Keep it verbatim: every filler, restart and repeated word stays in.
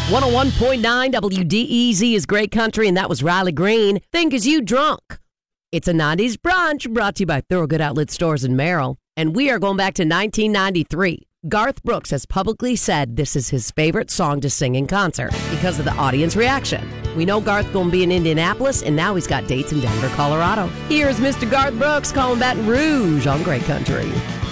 one oh one point nine W D E Z is Great Country, and that was Riley Green. Think Is You Drunk? It's a nineties brunch brought to you by Thorogood Outlet Stores in Merrill. And we are going back to nineteen ninety-three. Garth Brooks has publicly said this is his favorite song to sing in concert because of the audience reaction. We know Garth going to be in Indianapolis, and now he's got dates in Denver, Colorado. Here's Mister Garth Brooks calling Baton Rouge on Great Country.